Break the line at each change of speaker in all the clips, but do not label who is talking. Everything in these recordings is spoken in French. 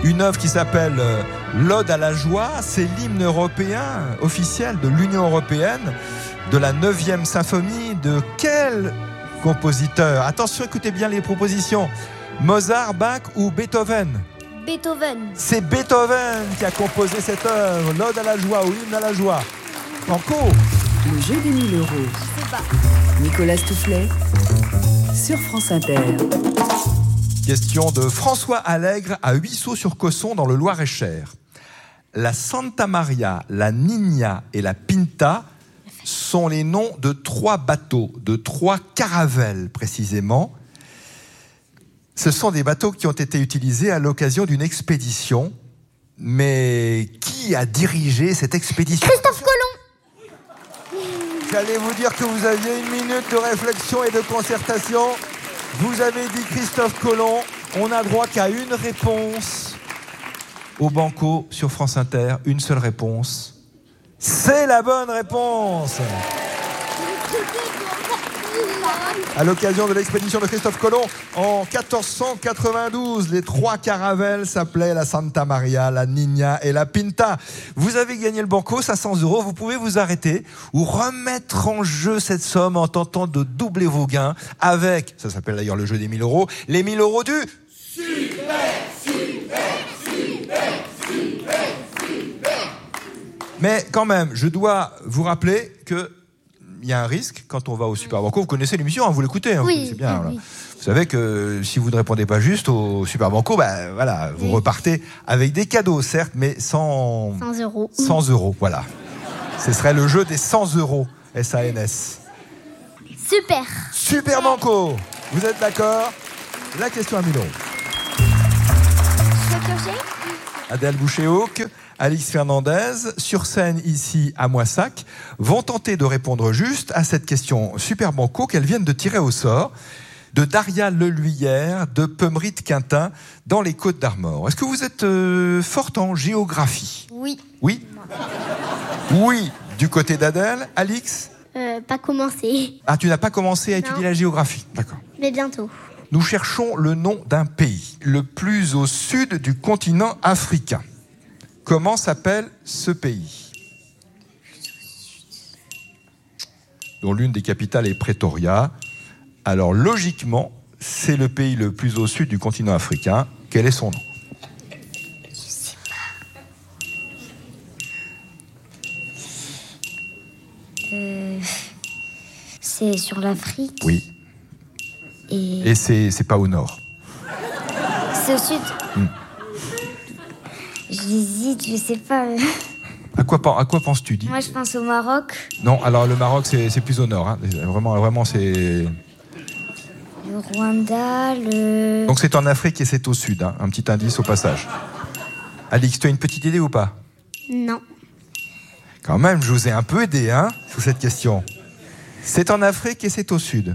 une œuvre qui s'appelle l'Ode à la joie. C'est l'hymne européen officiel de l'Union européenne, de la 9e symphonie. De quel compositeur? Attention, écoutez bien les propositions. Mozart, Bach ou Beethoven?
Beethoven.
C'est Beethoven qui a composé cette œuvre, l'Ode à la joie ou l'hymne à la joie. Banco.
Le jeu des 1000 €.
Je sais pas.
Nicolas Stoufflet sur France Inter.
Question de François Allègre à Huisseau-sur-Cosson dans le Loir-et-Cher. La Santa Maria, la Niña et la Pinta sont les noms de 3 bateaux, de 3 caravelles précisément. Ce sont des bateaux qui ont été utilisés à l'occasion d'une expédition. Mais qui a dirigé cette expédition?
Christophe Colomb.
J'allais vous dire que vous aviez 1 minute de réflexion et de concertation. Vous avez dit Christophe Colomb. On n'a droit qu'à une réponse au banco sur France Inter. Une seule réponse. C'est la bonne réponse. À l'occasion de l'expédition de Christophe Colomb en 1492, les 3 caravelles s'appelaient la Santa Maria, la Niña et la Pinta. Vous avez gagné le banco, 500 €. Vous pouvez vous arrêter ou remettre en jeu cette somme en tentant de doubler vos gains avec, ça s'appelle d'ailleurs le jeu des 1000 €, les 1000 € du Mais quand même, je dois vous rappeler que il y a un risque quand on va au Super Banco. Vous connaissez l'émission, hein, vous l'écoutez, hein,
Oui,
c'est bien.
oui.
Vous savez que si vous ne répondez pas juste au Super Banco, voilà, vous repartez avec des cadeaux, certes, mais 100
€.
100 €, voilà. Ce serait le jeu des 100 €, SANS.
Super.
Super Banco, vous êtes d'accord? La question à 1000 €.
Je peux piocher?
Adèle Boucher-Houck, Alix Fernandez, sur scène ici à Moissac, vont tenter de répondre juste à cette question Super Banco qu'elles viennent de tirer au sort de Daria Leluyère de Peumrit-Quintin dans les Côtes-d'Armor. Est-ce que vous êtes forte en géographie?
Oui.
Oui. Oui, du côté d'Adèle. Alix?
Pas commencé.
Ah, tu n'as pas commencé à étudier
Non.
la géographie. D'accord.
Mais bientôt.
Nous cherchons le nom d'un pays, le plus au sud du continent africain. Comment s'appelle ce pays? Dont l'une des capitales est Pretoria. Alors logiquement, c'est le pays le plus au sud du continent africain. Quel est son nom?
Je sais pas. C'est sur l'Afrique.
Oui.
Et
Et c'est pas au nord.
c'est au sud. J'hésite, je sais pas.
À quoi penses-tu, dis?
Moi, je pense au Maroc.
Non, alors le Maroc, c'est plus au nord. Hein. Vraiment, c'est...
Le Rwanda, le...
Donc c'est en Afrique et c'est au sud. Hein. Un petit indice au passage. Alix, tu as une petite idée ou pas?
Non.
Quand même, je vous ai un peu aidé, hein, sur cette question. C'est en Afrique et c'est au sud.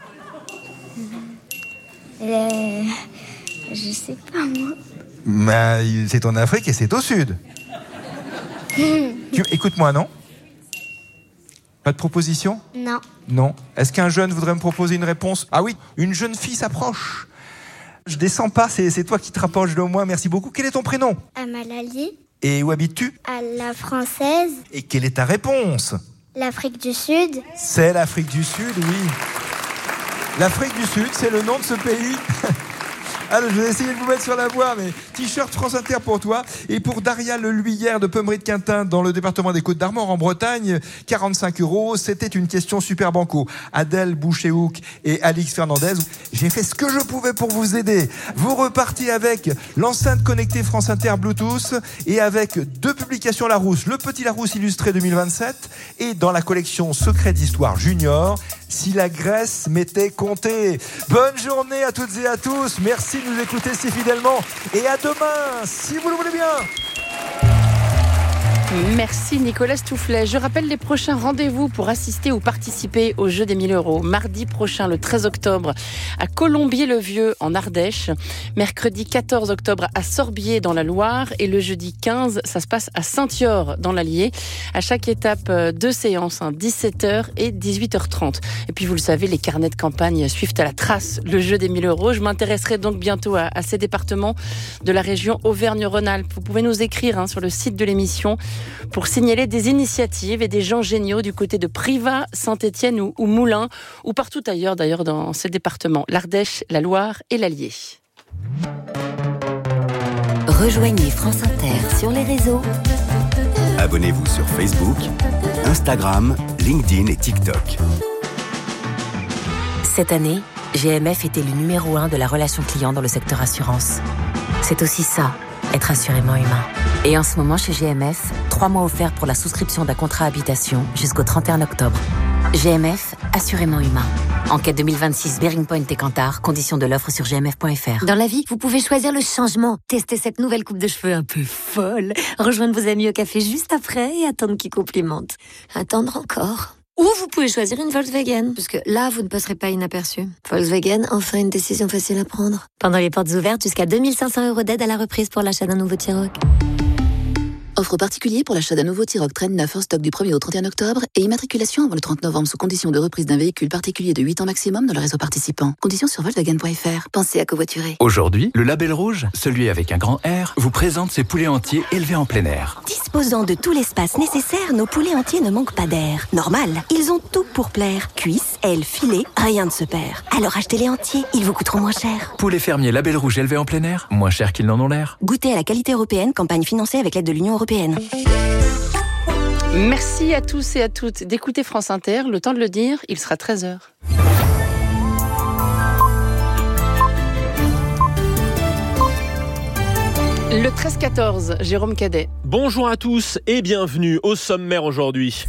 Je sais pas, moi.
Mais c'est en Afrique et c'est au sud. Écoute-moi, non? Pas de proposition?
Non.
Non. Est-ce qu'un jeune voudrait me proposer une réponse? Ah oui, une jeune fille s'approche. Je descends pas, c'est toi qui te rapproches de moi. Merci beaucoup. Quel est ton prénom?
Amalali,
Et où habites-tu?
à la française,
Et quelle est ta réponse?
l'Afrique du Sud.
C'est l'Afrique du Sud, oui. L'Afrique du Sud, c'est le nom de ce pays. Alors, je vais essayer de vous mettre sur la voie, mais t-shirt France Inter pour toi. Et pour Daria Leluyère de Peumrit-Quintin, dans le département des Côtes-d'Armor, en Bretagne, 45 €. C'était une question Super Banco. Adèle Boucher-Houck et Alix Fernandez, j'ai fait ce que je pouvais pour vous aider. Vous repartez avec l'enceinte connectée France Inter Bluetooth et avec 2 publications Larousse. Le Petit Larousse illustré 2027 et dans la collection Secret d'Histoire Junior, Si la Grèce m'était comptée. Bonne journée à toutes et à tous. Merci de nous écouter si fidèlement. Et à demain, si vous le voulez bien.
Merci Nicolas Stoufflet. Je rappelle les prochains rendez-vous pour assister ou participer au jeu des 1000 €. Mardi prochain, le 13 octobre, à Colombier-le-Vieux en Ardèche. Mercredi 14 octobre à Sorbier dans la Loire. Et le jeudi 15, ça se passe à Saint-Yor dans l'Allier. À chaque étape, 2 séances, 17h et 18h30. Et puis vous le savez, les carnets de campagne suivent à la trace le jeu des 1000 €. Je m'intéresserai donc bientôt à ces départements de la région Auvergne-Rhône-Alpes. Vous pouvez nous écrire sur le site de l'émission pour signaler des initiatives et des gens géniaux du côté de Privas, Saint-Étienne ou Moulins, ou partout ailleurs d'ailleurs dans ces départements, l'Ardèche, la Loire et l'Allier.
Rejoignez France Inter sur les réseaux.
Abonnez-vous sur Facebook, Instagram, LinkedIn et TikTok.
Cette année, GMF était le numéro 1 de la relation client dans le secteur assurance. C'est aussi ça, être assurément humain. Et en ce moment, chez GMF, 3 mois offerts pour la souscription d'un contrat habitation jusqu'au 31 octobre. GMF, assurément humain. Enquête 2026, Bearing Point et Kantar. Conditions de l'offre sur gmf.fr.
Dans la vie, vous pouvez choisir le changement. Tester cette nouvelle coupe de cheveux un peu folle. Rejoindre vos amis au café juste après et attendre qu'ils complimentent. Attendre encore. Ou vous pouvez choisir une Volkswagen, parce que là, vous ne passerez pas inaperçu. Volkswagen, enfin une décision facile à prendre. Pendant les portes ouvertes, jusqu'à 2500 € d'aide à la reprise pour l'achat d'un nouveau T-Roc.
Offre particulier pour l'achat d'un nouveau T-Roc Traîne 9 en stock du 1er au 31 octobre et immatriculation avant le 30 novembre sous condition de reprise d'un véhicule particulier de 8 ans maximum dans le réseau participant. Conditions sur Volkswagen.fr. Pensez à covoiturer.
Aujourd'hui, le Label Rouge, celui avec un grand R, vous présente ses poulets entiers élevés en plein air.
Disposant de tout l'espace nécessaire, nos poulets entiers ne manquent pas d'air. Normal, ils ont tout pour plaire. Cuisses, ailes, filets, rien ne se perd. Alors achetez-les entiers, ils vous coûteront moins cher.
Poulets fermiers Label Rouge élevés en plein air, moins cher qu'ils n'en ont l'air.
Goûtez à la qualité européenne, campagne financée avec l'aide de l'Union européenne.
Merci à tous et à toutes d'écouter France Inter. Le temps de le dire, il sera 13h. Le 13-14, Jérôme Cadet.
Bonjour à tous et bienvenue au sommaire aujourd'hui.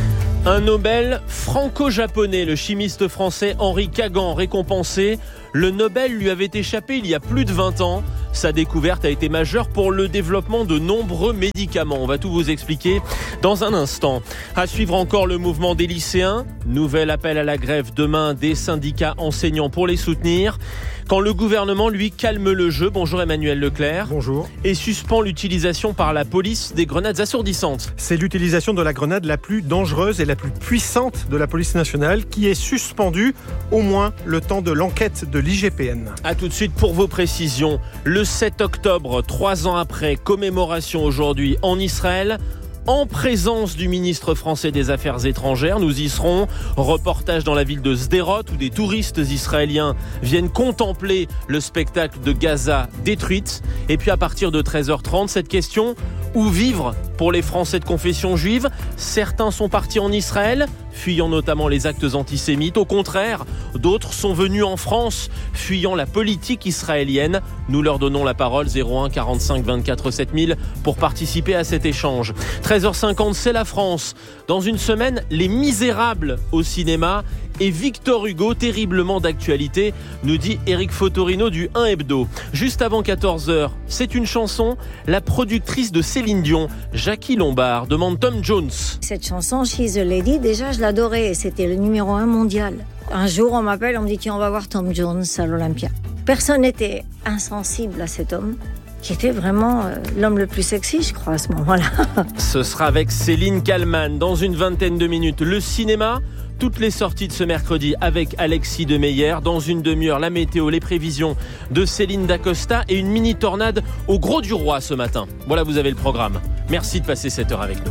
Un Nobel franco-japonais, le chimiste français Henri Kagan, récompensé. Le Nobel lui avait échappé il y a plus de 20 ans. Sa découverte a été majeure pour le développement de nombreux médicaments. On va tout vous expliquer dans un instant. À suivre encore le mouvement des lycéens. Nouvel appel à la grève demain des syndicats enseignants pour les soutenir. Quand le gouvernement, lui, calme le jeu. Bonjour Emmanuel Leclerc.
Bonjour.
Et suspend l'utilisation par la police des grenades assourdissantes.
C'est l'utilisation de la grenade la plus dangereuse et la plus puissante de la police nationale qui est suspendue au moins le temps de l'enquête de l'IGPN.
A tout de suite pour vos précisions. Le 7 octobre, 3 ans après, commémoration aujourd'hui en Israël. En présence du ministre français des Affaires étrangères, nous y serons. Reportage dans la ville de Sderot où des touristes israéliens viennent contempler le spectacle de Gaza détruite. Et puis à partir de 13h30, cette question, où vivre pour les Français de confession juive? Certains sont partis en Israël, fuyant notamment les actes antisémites. Au contraire, d'autres sont venus en France, fuyant la politique israélienne. Nous leur donnons la parole, 01 45 24 7000, pour participer à cet échange. 13h50, c'est la France. Dans une semaine, Les Misérables au cinéma et Victor Hugo, terriblement d'actualité, nous dit Éric Fotorino du 1 Hebdo. Juste avant 14h, c'est une chanson. La productrice de Céline Dion, Jackie Lombard, demande Tom Jones.
Cette chanson, She's a Lady, déjà je l'adorais, c'était le numéro 1 mondial. Un jour, on m'appelle, on me dit tiens, on va voir Tom Jones à l'Olympia. Personne n'était insensible à cet homme, qui était vraiment l'homme le plus sexy, je crois, à ce moment-là.
Ce sera avec Céline Kallmann dans une vingtaine de minutes. Le cinéma, toutes les sorties de ce mercredi avec Alexis de Meyer. Dans une demi-heure, la météo, les prévisions de Céline Dacosta et une mini-tornade au Gros du Roi ce matin. Voilà, vous avez le programme. Merci de passer cette heure avec nous.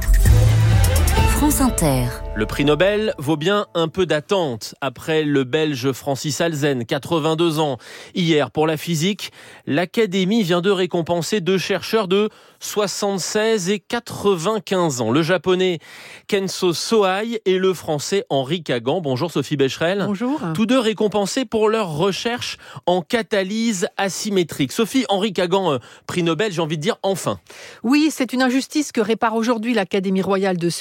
France Inter.
Le prix Nobel vaut bien un peu d'attente. Après le Belge Francis Halzen, 82 ans, hier pour la physique, l'Académie vient de récompenser 2 chercheurs de 76 et 95 ans. Le Japonais Kenso Sohei et le Français Henri Kagan. Bonjour Sophie Becherel.
Bonjour.
Tous deux récompensés pour leur recherche en catalyse asymétrique. Sophie, Henri Kagan, prix Nobel, j'ai envie de dire enfin.
Oui, c'est une injustice que répare aujourd'hui l'Académie royale de Suède. Henri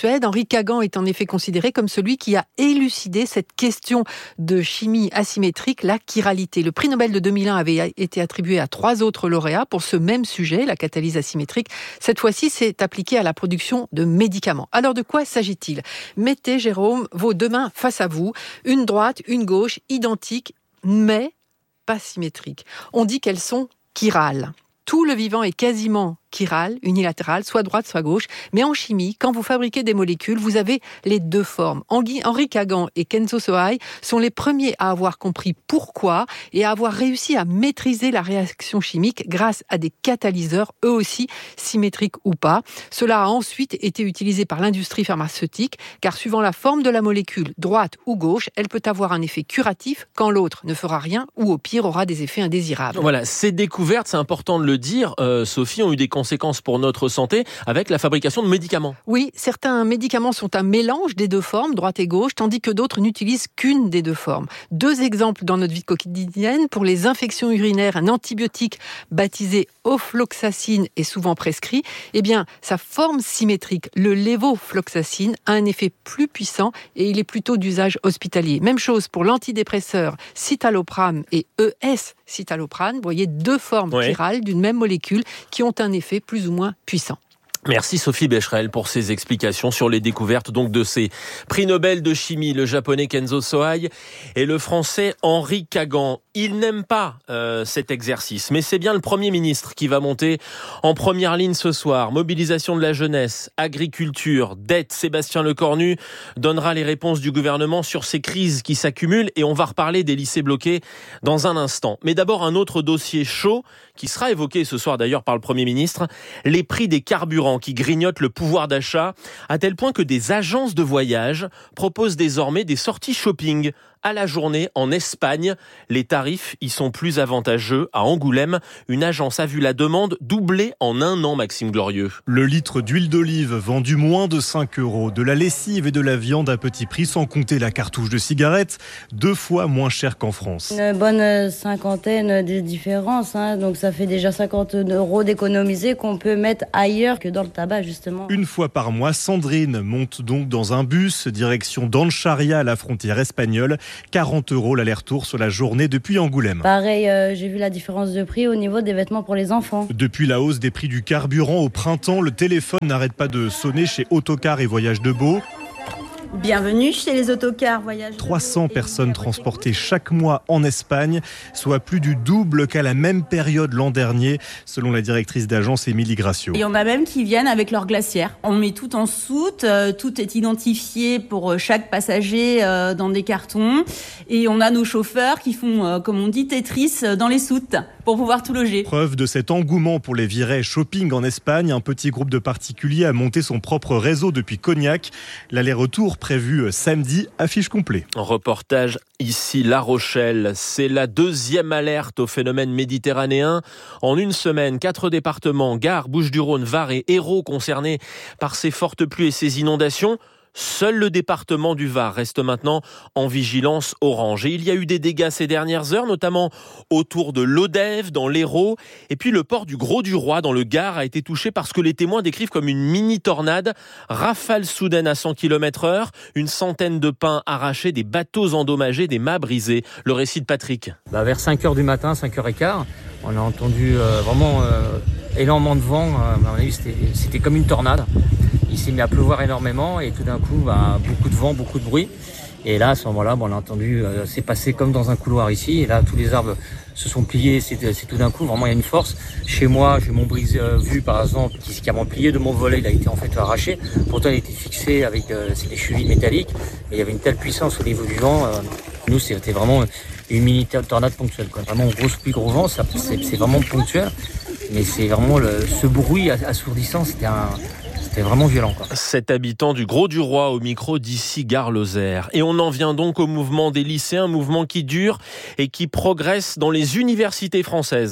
Henri Cagan est en effet considéré comme celui qui a élucidé cette question de chimie asymétrique, la chiralité. Le prix Nobel de 2001 avait été attribué à 3 autres lauréats pour ce même sujet, la catalyse asymétrique. Cette fois-ci, c'est appliqué à la production de médicaments. Alors de quoi s'agit-il ? Mettez, Jérôme, vos deux mains face à vous, une droite, une gauche, identiques, mais pas symétriques. On dit qu'elles sont chirales. Tout le vivant est quasiment chiral, unilatéral, soit droite, soit gauche. Mais en chimie, quand vous fabriquez des molécules, vous avez les deux formes. Henri Cagan et Kenzo Sohai sont les premiers à avoir compris pourquoi et à avoir réussi à maîtriser la réaction chimique grâce à des catalyseurs, eux aussi symétriques ou pas. Cela a ensuite été utilisé par l'industrie pharmaceutique, car suivant la forme de la molécule, droite ou gauche, elle peut avoir un effet curatif quand l'autre ne fera rien ou au pire aura des effets indésirables.
Voilà, ces découvertes, c'est important de le dire, Sophie, ont eu des conséquences pour notre santé avec la fabrication de médicaments.
Oui, certains médicaments sont un mélange des deux formes, droite et gauche, tandis que d'autres n'utilisent qu'une des deux formes. 2 exemples dans notre vie quotidienne. Pour les infections urinaires, un antibiotique baptisé ofloxacine est souvent prescrit. Eh bien, sa forme symétrique, le lévofloxacine, a un effet plus puissant et il est plutôt d'usage hospitalier. Même chose pour l'antidépresseur citalopram et ES-citalopram. Vous voyez 2 formes chirales d'une même molécule qui ont un effet plus ou moins puissant.
Merci Sophie Becherel pour ces explications sur les découvertes donc de ces prix Nobel de chimie, le japonais Kenzo Sohai et le français Henri Cagan. Ils n'aiment pas cet exercice, mais c'est bien le Premier ministre qui va monter en première ligne ce soir. Mobilisation de la jeunesse, agriculture, dette. Sébastien Lecornu donnera les réponses du gouvernement sur ces crises qui s'accumulent et on va reparler des lycées bloqués dans un instant. Mais d'abord un autre dossier chaud qui sera évoqué ce soir d'ailleurs par le Premier ministre, les prix des carburants qui grignotent le pouvoir d'achat, à tel point que des agences de voyage proposent désormais des sorties shopping à la journée en Espagne. Les tarifs y sont plus avantageux. À Angoulême, une agence a vu la demande doubler en 1 an, Maxime Glorieux.
Le litre d'huile d'olive vendu moins de 5 €, de la lessive et de la viande à petit prix, sans compter la cartouche de cigarettes, 2 fois moins cher qu'en France.
Une bonne cinquantaine de différences, donc ça fait déjà 50 € d'économiser qu'on peut mettre ailleurs que dans le tabac, justement.
Une fois par mois, Sandrine monte donc dans un bus, direction d'Ancharia à la frontière espagnole. 40 € l'aller-retour sur la journée depuis Angoulême.
Pareil, j'ai vu la différence de prix au niveau des vêtements pour les enfants.
Depuis la hausse des prix du carburant au printemps, le téléphone n'arrête pas de sonner chez Autocar et Voyage de Beau.
Bienvenue chez les autocars voyage.
300 personnes transportées chaque mois en Espagne, soit plus du double qu'à la même période l'an dernier, selon la directrice d'agence Émilie Gracio.
Il y en a même qui viennent avec leur glacière. On met tout en soute, tout est identifié pour chaque passager dans des cartons. Et on a nos chauffeurs qui font, comme on dit, Tetris dans les soutes pour pouvoir tout loger.
Preuve de cet engouement pour les virées shopping en Espagne, un petit groupe de particuliers a monté son propre réseau depuis Cognac. L'aller-retour prévu samedi, affiche complet.
Reportage ici La Rochelle. C'est la 2e alerte au phénomène méditerranéen. En une semaine, 4 départements, Gard, Bouches-du-Rhône, Var et Hérault concernés par ces fortes pluies et ces inondations. Seul le département du Var reste maintenant en vigilance orange. Et il y a eu des dégâts ces dernières heures, notamment autour de Lodève, dans l'Hérault. Et puis le port du Grau-du-Roi, dans le Gard, a été touché par ce que les témoins décrivent comme une mini-tornade. Rafale soudaine à 100 km/h, une centaine de pins arrachés, des bateaux endommagés, des mâts brisés. Le récit de Patrick.
Vers 5h du matin, 5h15, on a entendu vraiment énormément de vent. À mon avis, c'était comme une tornade. Il s'est mis à pleuvoir énormément et tout d'un coup, beaucoup de vent, beaucoup de bruit. Et là, à ce moment-là, on a entendu, c'est passé comme dans un couloir ici. Et là, tous les arbres se sont pliés. C'est tout d'un coup, vraiment, il y a une force. Chez moi, j'ai mon brise-vue, par exemple, qui a plié de mon volet. Il a été en fait arraché. Pourtant, il a été fixé avec c'est des chevilles métalliques. Mais il y avait une telle puissance au niveau du vent. Nous, c'était vraiment une mini-tornade ponctuelle, quoi. Vraiment, grosse pluie, gros vent, c'est vraiment ponctuel. Mais c'est vraiment ce bruit assourdissant, c'était vraiment violent, quoi.
Cet habitant du Grau-du-Roi au micro d'ici Gare-Lozère. Et on en vient donc au mouvement des lycéens, un mouvement qui dure et qui progresse dans les universités françaises.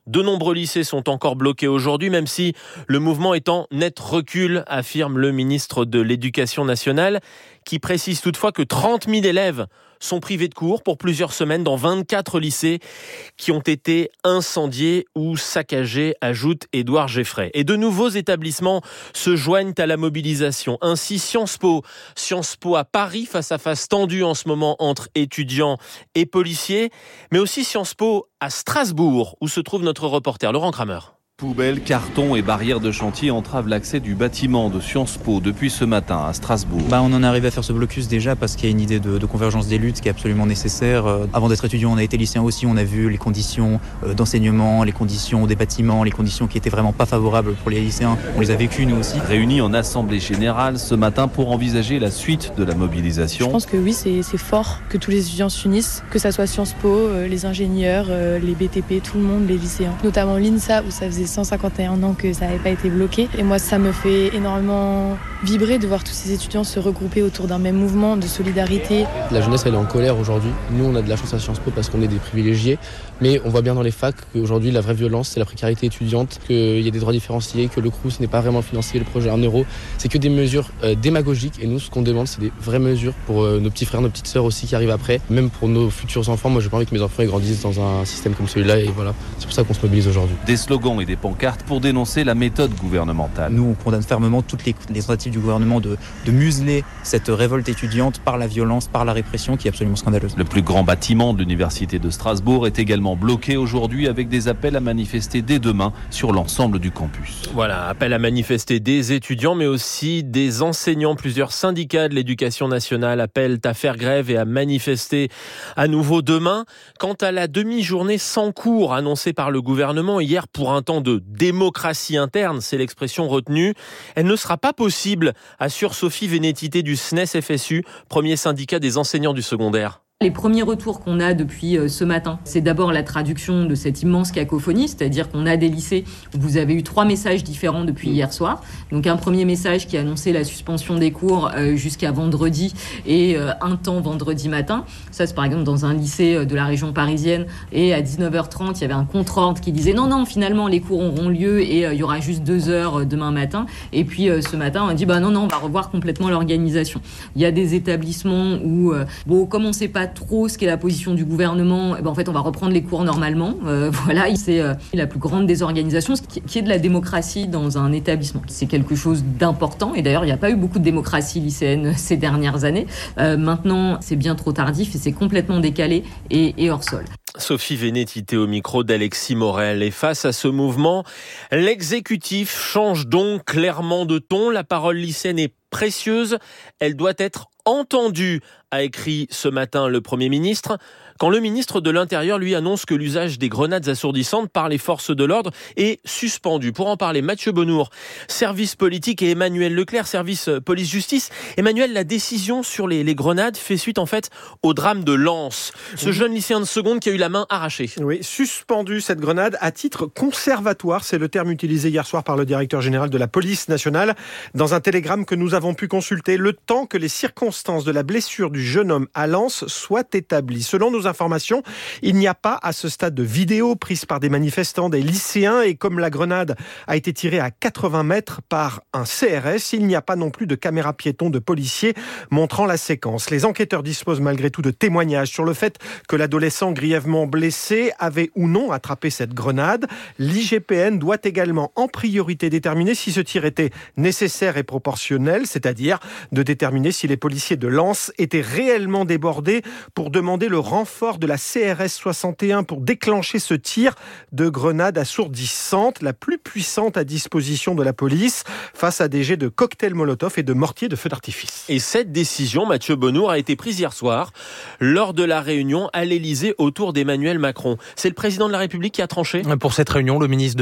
De nombreux lycées sont encore bloqués aujourd'hui, même si le mouvement est en net recul, affirme le ministre de l'Éducation nationale, qui précise toutefois que 30 000 élèves sont privés de cours pour plusieurs semaines dans 24 lycées qui ont été incendiés ou saccagés, ajoute Édouard Geffray. Et de nouveaux établissements se joignent à la mobilisation. Ainsi, Sciences Po à Paris, face à face tendu en ce moment entre étudiants et policiers, mais aussi Sciences Po à Strasbourg, où se trouve notre reporter Laurent Kramer.
Poubelles, cartons et barrières de chantier entravent l'accès du bâtiment de Sciences Po depuis ce matin à Strasbourg.
On en est arrivé à faire ce blocus déjà parce qu'il y a une idée de convergence des luttes qui est absolument nécessaire. Avant d'être étudiant, on a été lycéen aussi, on a vu les conditions d'enseignement, les conditions des bâtiments, les conditions qui étaient vraiment pas favorables pour les lycéens. On les a vécues nous aussi.
Réunis en assemblée générale ce matin pour envisager la suite de la mobilisation.
Je pense que oui, c'est fort que tous les étudiants s'unissent, que ça soit Sciences Po, les ingénieurs, les BTP, tout le monde, les lycéens. Notamment l'INSA où ça faisait 151 ans que ça n'avait pas été bloqué. Et moi, ça me fait énormément vibrer de voir tous ces étudiants se regrouper autour d'un même mouvement de solidarité.
La jeunesse, elle est en colère aujourd'hui. Nous, on a de la chance à Sciences Po parce qu'on est des privilégiés. Mais on voit bien dans les facs qu'aujourd'hui, la vraie violence, c'est la précarité étudiante, qu'il y a des droits différenciés, que le Crous n'est pas vraiment financé, le projet 1 euro. C'est que des mesures démagogiques. Et nous, ce qu'on demande, c'est des vraies mesures pour nos petits frères, nos petites sœurs aussi qui arrivent après. Même pour nos futurs enfants. Moi, j'ai pas envie que mes enfants grandissent dans un système comme celui-là. Et voilà, c'est pour ça qu'on se mobilise aujourd'hui.
Des slogans et des pancartes pour dénoncer la méthode gouvernementale.
Nous, on condamne fermement toutes les tentatives du gouvernement de museler cette révolte étudiante par la violence, par la répression qui est absolument scandaleuse.
Le plus grand bâtiment de l'université de Strasbourg est également bloqué aujourd'hui avec des appels à manifester dès demain sur l'ensemble du campus.
Voilà, appel à manifester des étudiants mais aussi des enseignants. Plusieurs syndicats de l'éducation nationale appellent à faire grève et à manifester à nouveau demain. Quant à la demi-journée sans cours annoncée par le gouvernement hier pour un temps de démocratie interne, c'est l'expression retenue, elle ne sera pas possible, assure Sophie Vénétité du SNES-FSU, premier syndicat des enseignants du secondaire.
Les premiers retours qu'on a depuis ce matin, c'est d'abord la traduction de cette immense cacophonie, c'est-à-dire qu'on a des lycées où vous avez eu 3 messages différents depuis hier soir. Donc un premier message qui annonçait la suspension des cours jusqu'à vendredi et un temps vendredi matin. Ça, c'est par exemple dans un lycée de la région parisienne. Et à 19h30, il y avait un contre-ordre qui disait non, finalement, les cours auront lieu et il y aura juste 2 heures demain matin. Et puis ce matin, on a dit non, on va revoir complètement l'organisation. Il y a des établissements où, comme on ne sait pas trop ce qu'est la position du gouvernement, en fait on va reprendre les cours normalement. Voilà, c'est la plus grande désorganisation, ce qui est de la démocratie dans un établissement. C'est quelque chose d'important et d'ailleurs il n'y a pas eu beaucoup de démocratie lycéenne ces dernières années. Maintenant c'est bien trop tardif et c'est complètement décalé et hors sol.
Sophie Vénétité au micro d'Alexis Morel. Et face à ce mouvement, l'exécutif change donc clairement de ton. La parole lycéenne est précieuse, elle doit être entendue, a écrit ce matin le Premier ministre, quand le ministre de l'Intérieur lui annonce que l'usage des grenades assourdissantes par les forces de l'ordre est suspendu. Pour en parler, Mathieu Bonnour, service politique, et Emmanuel Leclerc, service police-justice. Emmanuel, la décision sur les grenades fait suite en fait au drame de Lens. Ce jeune lycéen de seconde qui a eu la main arrachée.
Oui, suspendu cette grenade à titre conservatoire, c'est le terme utilisé hier soir par le directeur général de la police nationale dans un télégramme que nous avons pu consulter, le temps que les circonstances de la blessure du jeune homme à Lens soient établies. Selon nos informations, il n'y a pas à ce stade de vidéo prise par des manifestants, des lycéens, et comme la grenade a été tirée à 80 mètres par un CRS, il n'y a pas non plus de caméra piéton de policiers montrant la séquence. Les enquêteurs disposent malgré tout de témoignages sur le fait que l'adolescent grièvement blessé avait ou non attrapé cette grenade. L'IGPN doit également en priorité déterminer si ce tir était nécessaire et proportionnel, c'est-à-dire de déterminer si les policiers de Lens étaient réellement débordés pour demander le renfort de la CRS 61 pour déclencher ce tir de grenade assourdissante, la plus puissante à disposition de la police, face à des jets de cocktails Molotov et de mortiers de feu d'artifice.
Et cette décision, Mathieu Bonnour, a été prise hier soir lors de la réunion à l'Élysée autour d'Emmanuel Macron. C'est le président de la République qui a tranché.
Pour cette réunion, le ministre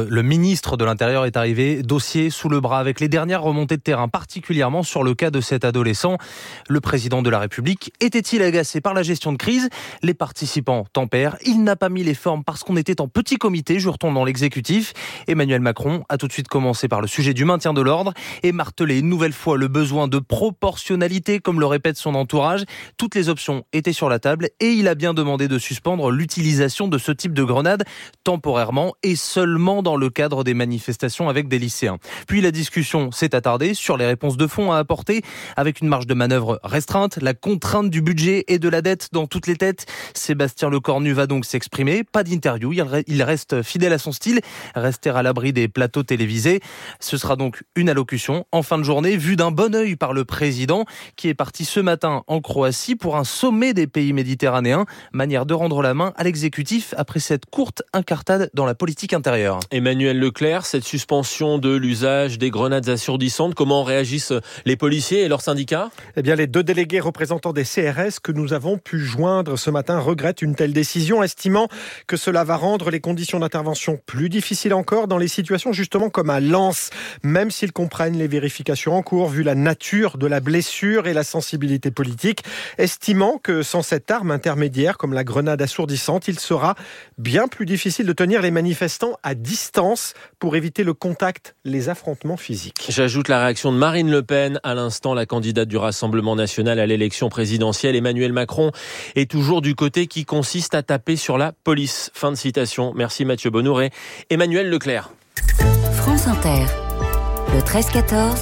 de l'Intérieur est arrivé, dossier sous le bras, avec les dernières remontées de terrain, particulièrement sur le cas de cet adolescent. Le président de la la République était-il agacé par la gestion de crise ? Les participants tempèrent. Il n'a pas mis les formes parce qu'on était en petit comité, jure-t-on dans l'exécutif. Emmanuel Macron a tout de suite commencé par le sujet du maintien de l'ordre et martelé une nouvelle fois le besoin de proportionnalité, comme le répète son entourage. Toutes les options étaient sur la table et il a bien demandé de suspendre l'utilisation de ce type de grenade temporairement et seulement dans le cadre des manifestations avec des lycéens. Puis la discussion s'est attardée sur les réponses de fond à apporter avec une marge de manœuvre restreinte, la contrainte du budget et de la dette dans toutes les têtes. Sébastien Lecornu va donc s'exprimer. Pas d'interview, il reste fidèle à son style, rester à l'abri des plateaux télévisés. Ce sera donc une allocution en fin de journée, vue d'un bon œil par le président qui est parti ce matin en Croatie pour un sommet des pays méditerranéens. Manière de rendre la main à l'exécutif après cette courte incartade dans la politique intérieure.
Emmanuel Leclerc, cette suspension de l'usage des grenades assourdissantes, comment réagissent les policiers et leurs syndicats ?
Eh bien, les 2 délégués représentants des CRS que nous avons pu joindre ce matin regrettent une telle décision, estimant que cela va rendre les conditions d'intervention plus difficiles encore dans les situations justement comme à Lens, même s'ils comprennent les vérifications en cours vu la nature de la blessure et la sensibilité politique, estimant que sans cette arme intermédiaire comme la grenade assourdissante, il sera bien plus difficile de tenir les manifestants à distance pour éviter le contact, les affrontements physiques.
J'ajoute la réaction de Marine Le Pen. À l'instant, la candidate du Rassemblement national à l'élection présidentielle. Emmanuel Macron est toujours du côté qui consiste à taper sur la police. Fin de citation. Merci Mathieu Bonnour et Emmanuel Leclerc.
France Inter, le 13-14,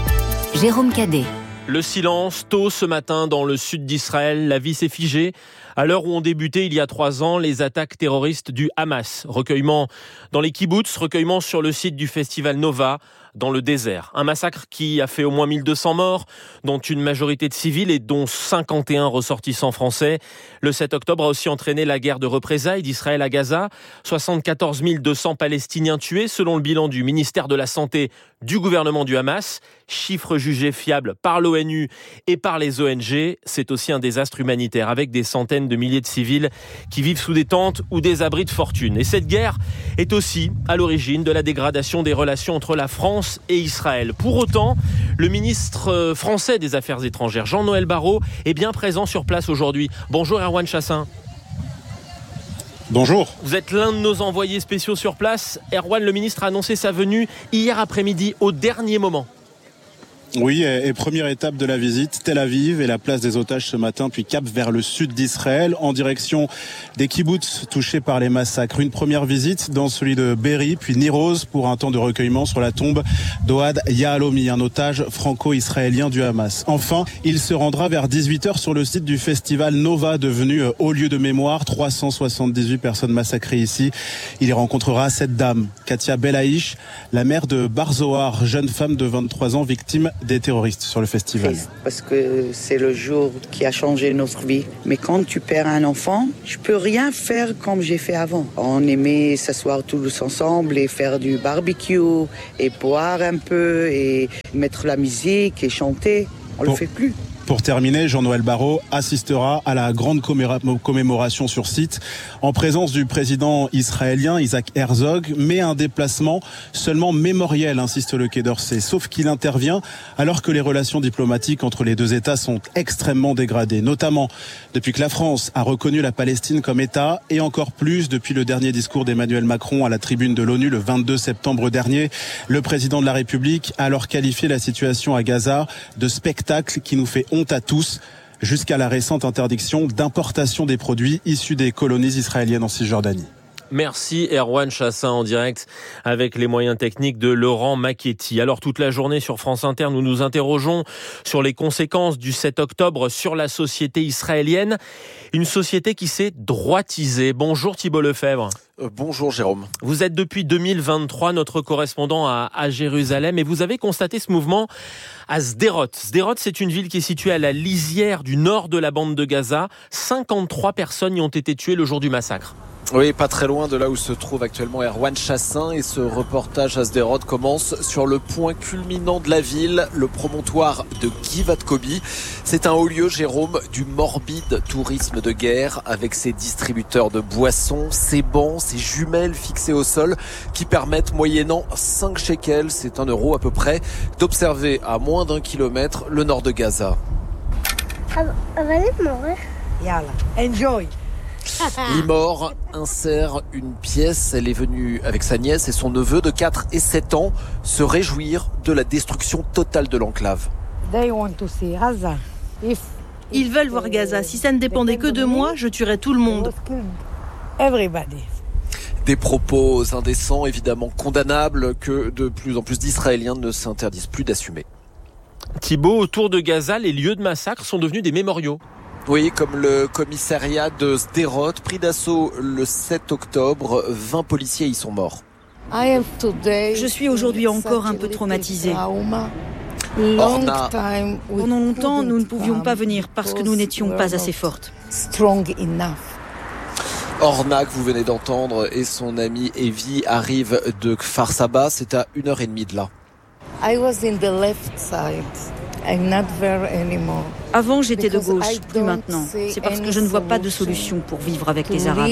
Jérôme Cadet.
Le silence, tôt ce matin dans le sud d'Israël, la vie s'est figée. À l'heure où ont débuté il y a 3 ans les attaques terroristes du Hamas. Recueillement dans les kibboutz, recueillement sur le site du festival Nova, dans le désert. Un massacre qui a fait au moins 1200 morts, dont une majorité de civils et dont 51 ressortissants français. Le 7 octobre a aussi entraîné la guerre de représailles d'Israël à Gaza. 74 200 Palestiniens tués, selon le bilan du ministère de la Santé du gouvernement du Hamas. Chiffre jugé fiable par l'ONU et par les ONG. C'est aussi un désastre humanitaire avec des centaines de milliers de civils qui vivent sous des tentes ou des abris de fortune. Et cette guerre est aussi à l'origine de la dégradation des relations entre la France et Israël. Pour autant, le ministre français des Affaires étrangères, Jean-Noël Barrot, est bien présent sur place aujourd'hui. Bonjour Erwan Chassin.
Bonjour.
Vous êtes l'un de nos envoyés spéciaux sur place. Erwan, le ministre a annoncé sa venue hier après-midi au dernier moment.
Oui, et première étape de la visite, Tel Aviv et la place des otages ce matin, puis cap vers le sud d'Israël, en direction des kibboutz touchés par les massacres. Une première visite dans celui de Be'eri, puis Niroz, pour un temps de recueillement sur la tombe d'Ohad Yahalomi, un otage franco-israélien du Hamas. Enfin, il se rendra vers 18h sur le site du festival Nova, devenu haut lieu de mémoire. 378 personnes massacrées ici. Il y rencontrera cette dame, Katia Belaïch, la mère de Bar Zohar, jeune femme de 23 ans, victime des terroristes sur le festival.
Parce que c'est le jour qui a changé notre vie. Mais quand tu perds un enfant, je peux rien faire comme j'ai fait avant. On aimait s'asseoir tous ensemble et faire du barbecue et boire un peu et mettre la musique et chanter. On le fait plus.
Pour terminer, Jean-Noël Barrot assistera à la grande commémoration sur site en présence du président israélien Isaac Herzog, mais un déplacement seulement mémoriel, insiste le Quai d'Orsay, sauf qu'il intervient alors que les relations diplomatiques entre les deux États sont extrêmement dégradées, notamment depuis que la France a reconnu la Palestine comme État et encore plus depuis le dernier discours d'Emmanuel Macron à la tribune de l'ONU le 22 septembre dernier. Le président de la République a alors qualifié la situation à Gaza de spectacle qui nous fait honte à tous, jusqu'à la récente interdiction d'importation des produits issus des colonies israéliennes en Cisjordanie.
Merci Erwan Chassin en direct avec les moyens techniques de Laurent Macchetti. Alors toute la journée sur France Inter, nous nous interrogeons sur les conséquences du 7 octobre sur la société israélienne. Une société qui s'est droitisée. Bonjour Thibault Lefebvre.
Bonjour Jérôme.
Vous êtes depuis 2023 notre correspondant à Jérusalem et vous avez constaté ce mouvement à Sderot. Sderot, c'est une ville qui est située à la lisière du nord de la bande de Gaza. 53 personnes y ont été tuées le jour du massacre.
Oui, pas très loin de là où se trouve actuellement Erwan Chassin, et ce reportage à Sderot commence sur le point culminant de la ville, le promontoire de Givat Kobi. C'est un haut lieu, Jérôme, du morbide tourisme de guerre, avec ses distributeurs de boissons, ses bancs, ses jumelles fixées au sol qui permettent, moyennant 5 shekels, c'est 1 euro à peu près, d'observer à moins d'1 kilomètre le nord de Gaza.
Yalla, enjoy.
Limor insère une pièce. Elle est venue avec sa nièce et son neveu de 4 et 7 ans se réjouir de la destruction totale de l'enclave.
Ils veulent voir Gaza. Si ça ne dépendait que de moi, je tuerais tout le monde.
Des propos indécents, évidemment condamnables, que de plus en plus d'Israéliens ne s'interdisent plus d'assumer.
Thibaut, autour de Gaza, les lieux de massacre sont devenus des mémoriaux.
Oui, comme le commissariat de Sderot, pris d'assaut le 7 octobre, 20 policiers y sont morts.
Je suis aujourd'hui encore un peu traumatisée.
Orna,
Pendant longtemps, nous ne pouvions pas venir parce que nous n'étions pas assez fortes.
Orna, que vous venez d'entendre, et son amie Evie arrivent de Kfar Saba. C'est à 1h30 de là.
Avant, j'étais de gauche, plus maintenant. C'est parce que je ne vois pas de solution pour vivre avec les Arabes.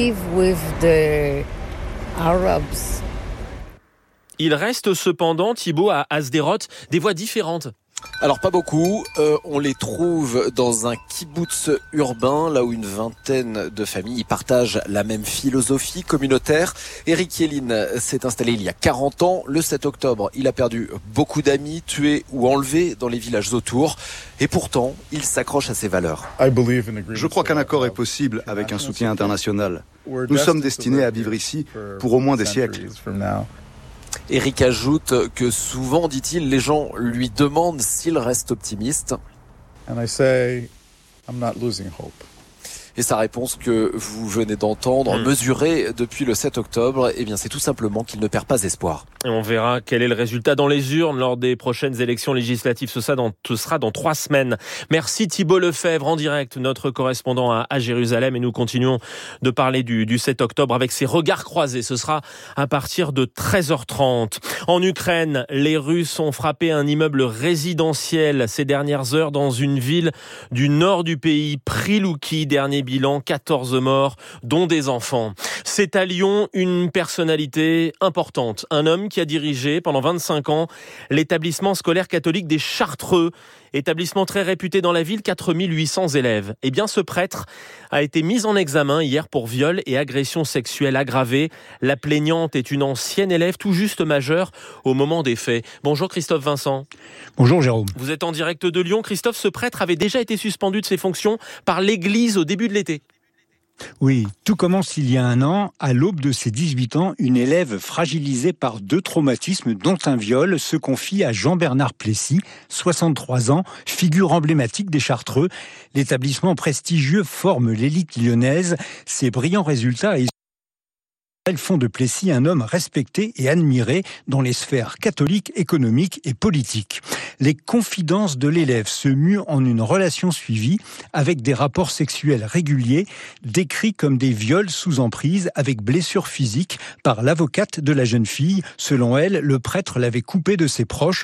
Il reste cependant, Thibaut, à Sderot, des voix différentes.
Alors pas beaucoup, on les trouve dans un kibboutz urbain, là où une vingtaine de familles partagent la même philosophie communautaire. Eric Yelin s'est installé il y a 40 ans. Le 7 octobre, il a perdu beaucoup d'amis, tués ou enlevés dans les villages autour. Et pourtant, il s'accroche à ses valeurs.
Je crois qu'un accord est possible avec un soutien international. Nous sommes destinés à vivre ici pour au moins des siècles.
Eric ajoute que souvent, dit-il, les gens lui demandent s'il reste optimiste. Et sa réponse que vous venez d'entendre, mesurée depuis le 7 octobre, eh bien c'est tout simplement qu'il ne perd pas espoir.
Et on verra quel est le résultat dans les urnes lors des prochaines élections législatives. Ce sera dans 3 semaines. Merci Thibaut Lefebvre en direct, notre correspondant à Jérusalem. Et nous continuons de parler du 7 octobre avec ses regards croisés. Ce sera à partir de 13h30. En Ukraine, les Russes ont frappé un immeuble résidentiel ces dernières heures dans une ville du nord du pays, Prilouki. Dernier bilan, 14 morts, dont des enfants. C'est à Lyon une personnalité importante. Un homme qui a dirigé pendant 25 ans l'établissement scolaire catholique des Chartreux, établissement très réputé dans la ville, 4800 élèves. Eh bien, ce prêtre a été mis en examen hier pour viol et agression sexuelle aggravée. La plaignante est une ancienne élève tout juste majeure au moment des faits. Bonjour Christophe Vincent.
Bonjour Jérôme.
Vous êtes en direct de Lyon. Christophe, ce prêtre avait déjà été suspendu de ses fonctions par l'Église au début de l'été.
Oui, tout commence il y a 1 an. À l'aube de ses 18 ans, une élève fragilisée par 2 traumatismes, dont un viol, se confie à Jean-Bernard Plessis, 63 ans, figure emblématique des Chartreux. L'établissement prestigieux forme l'élite lyonnaise. Ses brillants résultats font de Plessis un homme respecté et admiré dans les sphères catholiques, économiques et politiques. Les confidences de l'élève se muent en une relation suivie avec des rapports sexuels réguliers décrits comme des viols sous emprise avec blessures physiques par l'avocate de la jeune fille. Selon elle, le prêtre l'avait coupée de ses proches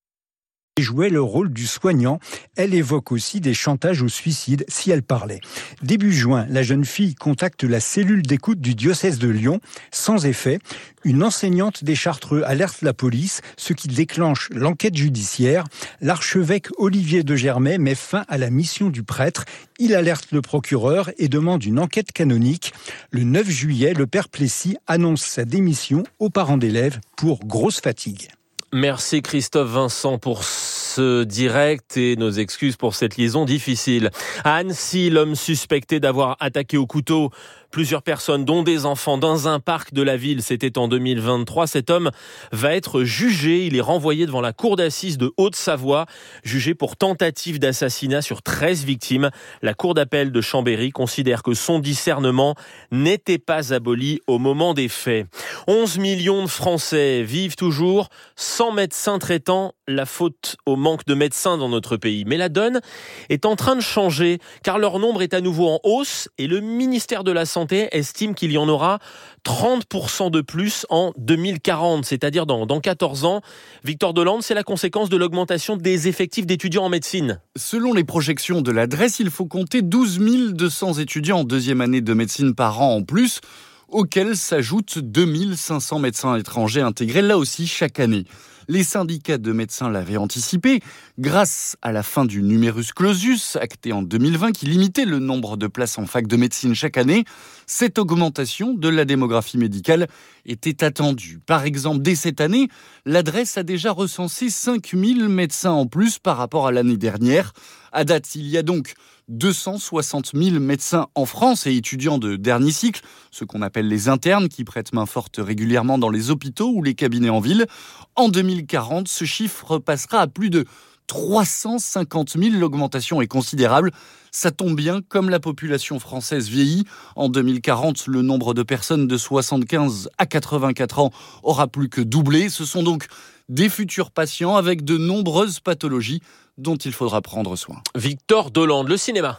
et jouait le rôle du soignant. Elle évoque aussi des chantages au suicide si elle parlait. Début juin, la jeune fille contacte la cellule d'écoute du diocèse de Lyon. Sans effet, une enseignante des Chartreux alerte la police, ce qui déclenche l'enquête judiciaire. L'archevêque Olivier de Germay met fin à la mission du prêtre. Il alerte le procureur et demande une enquête canonique. Le 9 juillet, le père Plessis annonce sa démission aux parents d'élèves pour grosse fatigue.
Merci Christophe Vincent pour ce direct et nos excuses pour cette liaison difficile. À Annecy, l'homme suspecté d'avoir attaqué au couteau plusieurs personnes, dont des enfants, dans un parc de la ville, c'était en 2023. Cet homme va être jugé. Il est renvoyé devant la cour d'assises de Haute-Savoie, jugé pour tentative d'assassinat sur 13 victimes. La cour d'appel de Chambéry considère que son discernement n'était pas aboli au moment des faits. 11 millions de Français vivent toujours sans médecin traitant, la faute au manque de médecins dans notre pays. Mais la donne est en train de changer, car leur nombre est à nouveau en hausse et le ministère de la Santé estime qu'il y en aura 30% de plus en 2040, c'est-à-dire dans 14 ans. Victor Delande, c'est la conséquence de l'augmentation des effectifs d'étudiants en médecine.
Selon les projections de l'adresse, il faut compter 12 200 étudiants en 2e année de médecine par an en plus, auxquels s'ajoutent 2500 médecins étrangers intégrés là aussi chaque année. Les syndicats de médecins l'avaient anticipé grâce à la fin du numerus clausus, acté en 2020, qui limitait le nombre de places en fac de médecine chaque année. Cette augmentation de la démographie médicale était attendue. Par exemple, dès cette année, l'adresse a déjà recensé 5000 médecins en plus par rapport à l'année dernière. À date, il y a donc 260 000 médecins en France et étudiants de dernier cycle, ceux qu'on appelle les internes, qui prêtent main forte régulièrement dans les hôpitaux ou les cabinets en ville. En 2040, ce chiffre passera à plus de 350 000. L'augmentation est considérable. Ça tombe bien, comme la population française vieillit. En 2040, le nombre de personnes de 75 à 84 ans aura plus que doublé. Ce sont donc des futurs patients avec de nombreuses pathologies dont il faudra prendre soin.
Victor Dolande, le cinéma.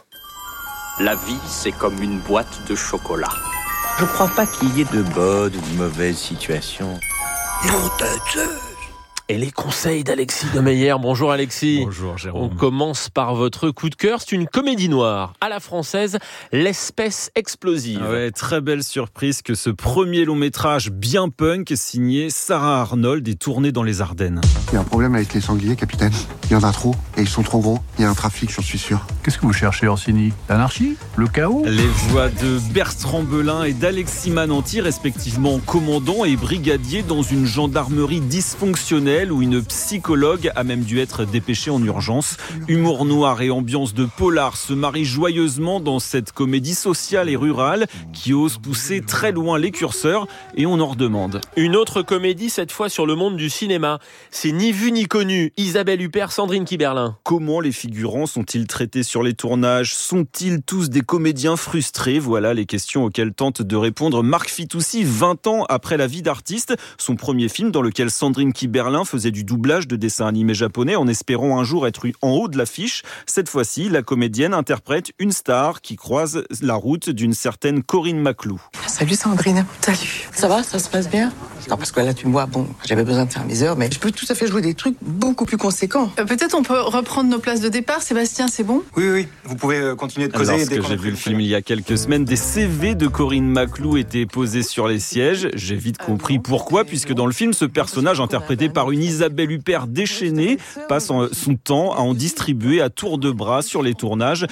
La vie, c'est comme une boîte de chocolat.
Je ne crois pas qu'il y ait de bonnes ou de mauvaises situations.
Non, tête.
Et les conseils d'Alexis de Meyer. Bonjour Alexis.
Bonjour Jérôme.
On commence par votre coup de cœur. C'est une comédie noire à la française, L'espèce explosive.
Ah ouais, très belle surprise que ce premier long métrage bien punk signé Sarah Arnold est tourné dans les Ardennes.
Il y a un problème avec les sangliers, capitaine. Il y en a trop et ils sont trop gros. Il y a un trafic, j'en suis sûr.
Qu'est-ce que vous cherchez, Orsini? L'anarchie? Le chaos?
Les voix de Bertrand Belin et d'Alexis Mananti, respectivement commandant et brigadier dans une gendarmerie dysfonctionnelle où une psychologue a même dû être dépêchée en urgence. Humour noir et ambiance de polar se marient joyeusement dans cette comédie sociale et rurale qui ose pousser très loin les curseurs et on en redemande.
Une autre comédie, cette fois sur le monde du cinéma. C'est Ni vu ni connu. Isabelle Huppert, Sandrine Kiberlin.
Comment les figurants sont-ils traités sur les tournages? Sont-ils tous des comédiens frustrés? Voilà les questions auxquelles tente de répondre Marc Fitoussi, 20 ans après La vie d'artiste, son premier film dans lequel Sandrine Kiberlin faisait du doublage de dessins animés japonais en espérant un jour être en haut de l'affiche. Cette fois-ci, la comédienne interprète une star qui croise la route d'une certaine Corinne Maclou.
Salut Sandrine. Salut. Ça va, ça se passe bien? Non, parce que là, tu me vois, bon, j'avais besoin de faire mes heures, mais je peux tout à fait jouer des trucs beaucoup plus conséquents.
Peut-être on peut reprendre nos places de départ, Sébastien, c'est bon?
Oui, vous pouvez continuer de causer.
Lorsque j'ai vu le film il y a quelques semaines, des CV de Corinne Maclou étaient posés sur les sièges. J'ai vite compris pourquoi, puisque dans le film, ce personnage interprété par une Isabelle Huppert déchaînée passe son temps à en distribuer à tour de bras sur les tournages,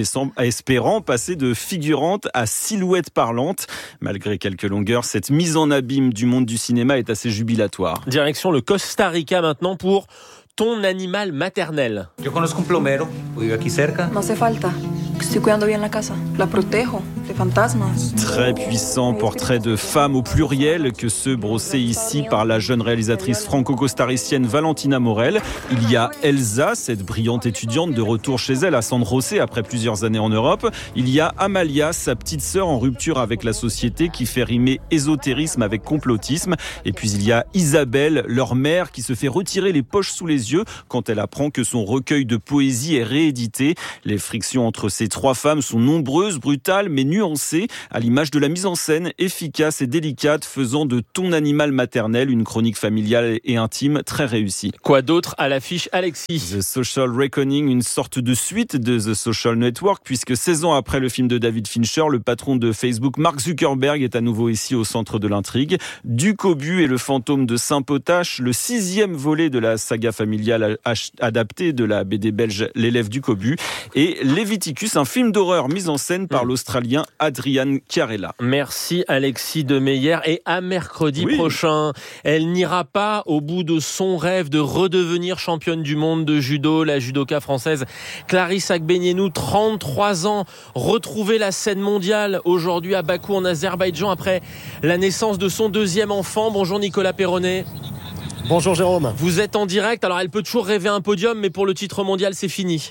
espérant passer de figurante à silhouette parlante. Malgré quelques longueurs, cette mise en abîme du monde du cinéma est assez jubilatoire.
Direction le Costa Rica maintenant pour Ton animal maternel.
Yo conozco un plomero, vive aquí cerca.
No hace falta. Estoy cuidando bien la casa. La protejo de fantasmas.
Très puissant portrait de femme au pluriel que ceux brossés ici par la jeune réalisatrice franco-costaricienne Valentina Morel. Il y a Elsa, cette brillante étudiante de retour chez elle à San José après plusieurs années en Europe. Il y a Amalia, sa petite sœur en rupture avec la société qui fait rimer ésotérisme avec complotisme. Et puis il y a Isabelle, leur mère, qui se fait retirer les poches sous les yeux quand elle apprend que son recueil de poésie est réédité. Les frictions entre ces trois femmes sont nombreuses, brutales mais nuancées, à l'image de la mise en scène efficace et délicate faisant de Ton animal maternel une chronique familiale et intime très réussie.
Quoi d'autre à l'affiche, Alexis?
The Social Reckoning, une sorte de suite de The Social Network, puisque 16 ans après le film de David Fincher, le patron de Facebook, Mark Zuckerberg, est à nouveau ici au centre de l'intrigue. Du Cobu et le fantôme de Saint-Potache, le 6e volet de la saga familiale adaptée de la BD belge L'élève du Cobu, et Leviticus, un film d'horreur mis en scène par l'Australien Adrian Chiarella.
Merci Alexis de Meyer, et à mercredi prochain. Elle n'ira pas au bout de son rêve de redevenir championne du monde de judo. La judoka française Clarisse Agbenienou, 33 ans, retrouver la scène mondiale aujourd'hui à Bakou en Azerbaïdjan après la naissance de son deuxième enfant. Bonjour Nicolas Perronnet.
Bonjour Jérôme.
Vous êtes en direct, alors elle peut toujours rêver un podium, mais pour le titre mondial c'est fini.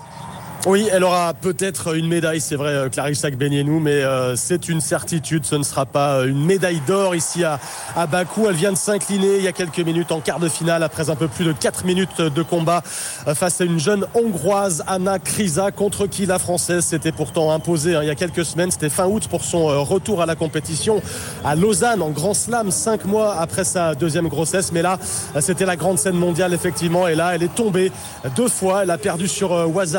Oui, elle aura peut-être une médaille, c'est vrai, Clarisse Agbenienou, mais c'est une certitude, ce ne sera pas une médaille d'or ici à Bakou. Elle vient de s'incliner il y a quelques minutes en quart de finale après un peu plus de 4 minutes de combat face à une jeune Hongroise, Anna Kriza, contre qui la Française s'était pourtant imposée il y a quelques semaines. C'était fin août pour son retour à la compétition à Lausanne en Grand Slam, 5 mois après sa deuxième grossesse. Mais là, c'était la grande scène mondiale effectivement, et là, elle est tombée 2 fois. Elle a perdu sur Wazariste, une immense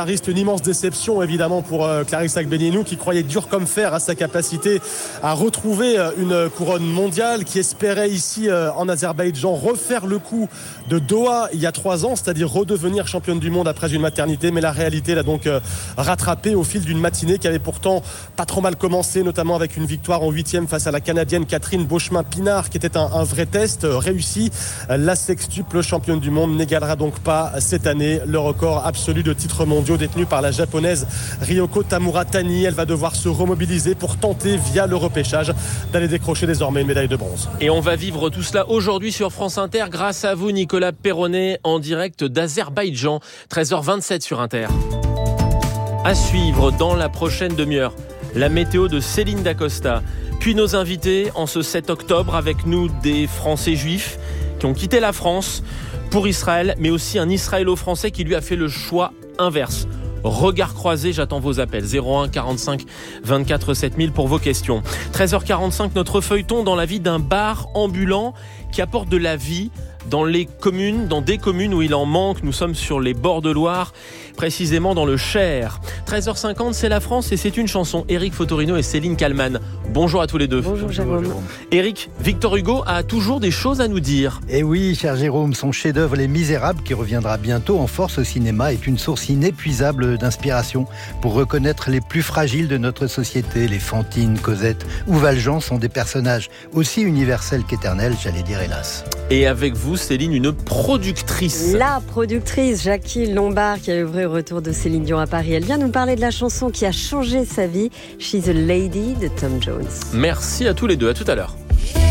immense déception évidemment pour Clarissa Agbenienou, qui croyait dur comme fer à sa capacité à retrouver une couronne mondiale, qui espérait ici en Azerbaïdjan refaire le coup de Doha il y a 3 ans, c'est-à-dire redevenir championne du monde après une maternité. Mais la réalité l'a donc rattrapée au fil d'une matinée qui avait pourtant pas trop mal commencé, notamment avec une victoire en 8e face à la Canadienne Catherine Beauchemin-Pinard, qui était un vrai test réussi. La sextuple championne du monde n'égalera donc pas cette année le record absolu de titres mondiaux détenu par la japonaise Ryoko Tamura-Tani. Elle va devoir se remobiliser pour tenter, via le repêchage, d'aller décrocher désormais une médaille de bronze.
Et on va vivre tout cela aujourd'hui sur France Inter grâce à vous, Nicolas Perronnet, en direct d'Azerbaïdjan, 13h27 sur Inter. À suivre dans la prochaine demi-heure, la météo de Céline Dacosta. Puis nos invités en ce 7 octobre, avec nous des Français juifs qui ont quitté la France pour Israël, mais aussi un Israélo-Français qui lui a fait le choix inverse. Regard croisé, j'attends vos appels. 01 45 24 7000 pour vos questions. 13h45, notre feuilleton dans la vie d'un bar ambulant qui apporte de la vie dans des communes où il en manque. Nous sommes sur les bords de Loire, précisément dans le Cher. 13h50, c'est la France et c'est une chanson. Éric Fotorino et Céline Kallmann. Bonjour à tous les deux.
Bonjour Jérôme.
Éric, Victor Hugo a toujours des choses à nous dire.
Et oui, cher Jérôme, son chef-d'œuvre Les Misérables, qui reviendra bientôt en force au cinéma, est une source inépuisable d'inspiration pour reconnaître les plus fragiles de notre société. Les Fantine, Cosette ou Valjean sont des personnages aussi universels qu'éternels, j'allais dire hélas.
Et avec vous, Céline, une productrice.
La productrice, Jackie Lombard, qui a œuvré au retour de Céline Dion à Paris. Elle vient nous parler de la chanson qui a changé sa vie, She's a Lady de Tom Jones.
Merci à tous les deux, à tout à l'heure.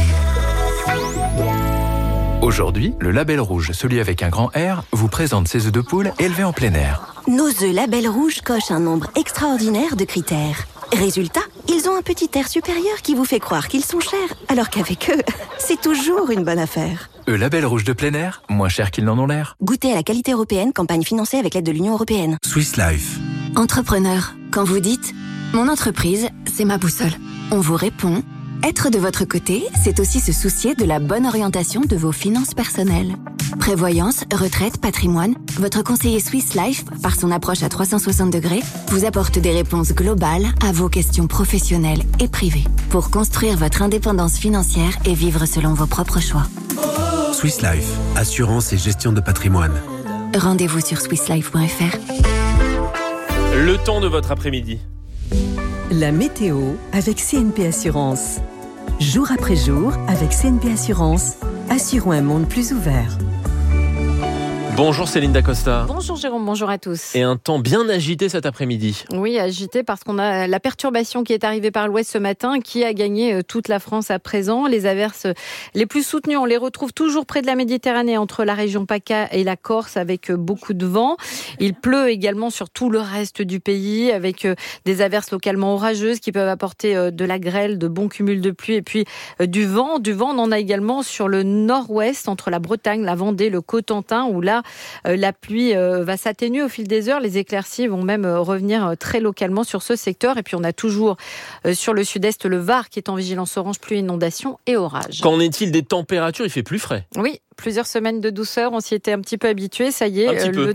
Aujourd'hui, le Label Rouge, celui avec un grand R, vous présente ses œufs de poule élevés en plein air.
Nos œufs Label Rouge cochent un nombre extraordinaire de critères. Résultat, ils ont un petit air supérieur qui vous fait croire qu'ils sont chers, alors qu'avec eux, c'est toujours une bonne affaire.
Label Rouge de plein air, moins cher qu'ils n'en ont l'air.
Goûtez à la qualité européenne, campagne financée avec l'aide de l'Union européenne.
Swiss Life.
Entrepreneur, quand vous dites « Mon entreprise, c'est ma boussole », on vous répond « Être de votre côté, c'est aussi se soucier de la bonne orientation de vos finances personnelles. » Prévoyance, retraite, patrimoine, votre conseiller Swiss Life, par son approche à 360 degrés, vous apporte des réponses globales à vos questions professionnelles et privées pour construire votre indépendance financière et vivre selon vos propres choix.
Swiss Life, assurance et gestion de patrimoine.
Rendez-vous sur swisslife.fr.
Le temps de votre après-midi.
La météo avec CNP Assurance. Jour après jour, avec CNP Assurance, assurons un monde plus ouvert.
Bonjour Céline Dacosta.
Bonjour Jérôme, bonjour à tous.
Et un temps bien agité cet après-midi.
Oui, agité parce qu'on a la perturbation qui est arrivée par l'ouest ce matin, qui a gagné toute la France à présent. Les averses les plus soutenues, on les retrouve toujours près de la Méditerranée, entre la région PACA et la Corse, avec beaucoup de vent. Il pleut également sur tout le reste du pays, avec des averses localement orageuses qui peuvent apporter de la grêle, de bons cumuls de pluie et puis du vent. Du vent, on en a également sur le nord-ouest, entre la Bretagne, la Vendée, le Cotentin, où là, la pluie va s'atténuer au fil des heures. Les éclaircies vont même revenir très localement sur ce secteur. Et puis on a toujours sur le sud-est le Var qui est en vigilance orange, pluie, inondation et orage.
Qu'en est-il des températures ? Il fait plus frais.
Oui. Plusieurs semaines de douceur, on s'y était un petit peu habitué. Ça y est, le